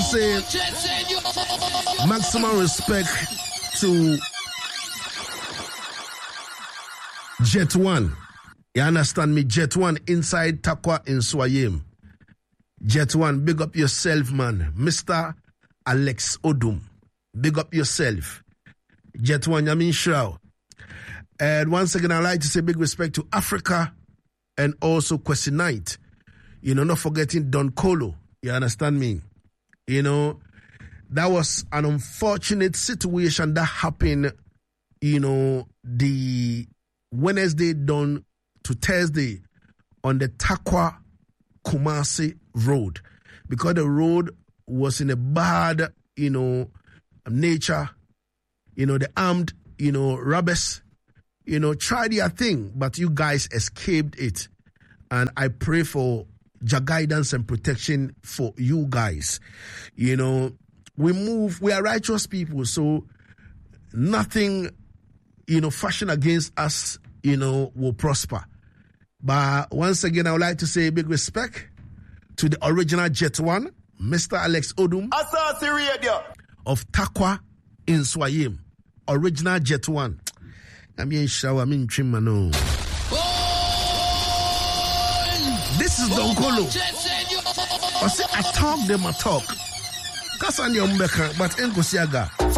say maximum respect to Jet One. You understand me? Jet One inside Takwa in Swayim. Jet One, big up yourself, man. Mr. Alex Odum. Big up yourself. Jet One, Yamin Shroud. And once again, I'd like to say big respect to Africa and also Kwesi Knight. You know, not forgetting Don Colo. You understand me? You know, that was an unfortunate situation that happened, you know, the Wednesday down to Thursday on the Takwa Kumasi road, because the road was in a bad, you know, nature. You know, the armed, you know, robbers, you know, tried their thing, but you guys escaped it. And I pray for your guidance and protection for you guys. You know, we are righteous people, so nothing, you know, fashion against us, you know, will prosper. But once again, I would like to say big respect to the original Jet One, Mr. Alex Odum of Takwa in Swayim. Original Jet One. I mean, shower, I mean, trim, no. This is Don Colo. I say, I talk them, I talk. Kasani Ombeka, but Enkosiaga.